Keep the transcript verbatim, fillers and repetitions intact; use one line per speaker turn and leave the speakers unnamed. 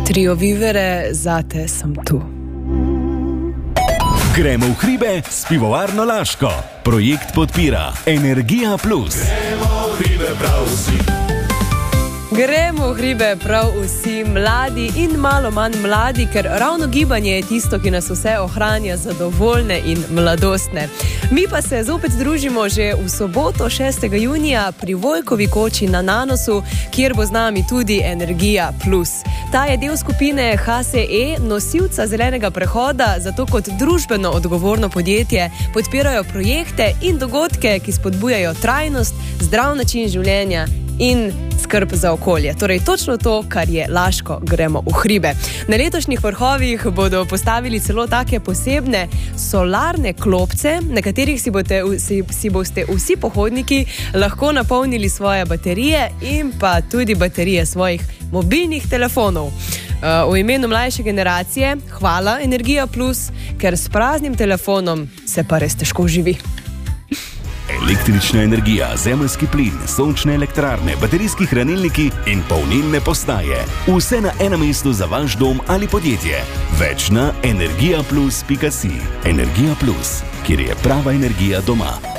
Trio Vivere, zate sem tu.
Gremo v hribe s pivovarno Laško. Projekt podpira Energija plus.
Gremo v hribe prav vsi.
Gremo v hribe prav vsi, mladi in malo manj mladi, ker ravno gibanje je tisto, ki nas vse ohranja zadovoljne in mladostne. Mi pa se zopet družimo že v soboto šestega junija pri Vojkovi koči na Nanosu, kjer bo z nami tudi Energija plus. Ta je del skupine H S E, nosilca zelenega prehoda, zato kot družbeno odgovorno podjetje podpirajo projekte in dogodke, ki spodbujajo trajnost, zdrav način življenja in skrb za okolje. Torej točno to, kar je Laško, gremo v hribe. Na letošnjih vrhovih bodo postavili celo take posebne solarne klopce, na katerih si, bote, si, si boste vsi pohodniki lahko napolnili svoje baterije in pa tudi baterije svojih mobilnih telefonov. V imenu mlajše generacije hvala Energija plus, ker s praznim telefonom se pa res težko živi.
Električna energija, zemeljski plin, sončne elektrarne, baterijski hranilniki in polnilne postaje. Vse na enem mestu za vaš dom ali podjetje. Več na energija plus pika si. Energija plus, kjer je prava energija doma.